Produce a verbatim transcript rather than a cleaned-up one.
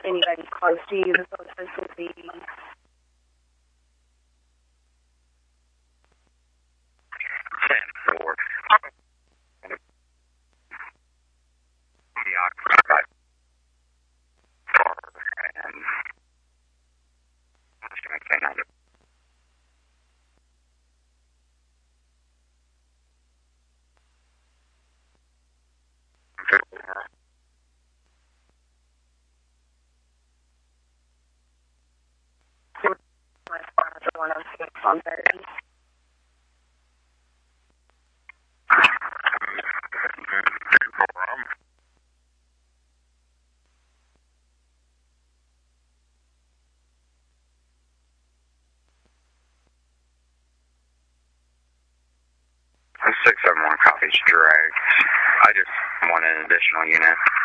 anybody close to you, the focus will be ten four. one oh six on thirty. six seven one copies direct. I just want an additional unit.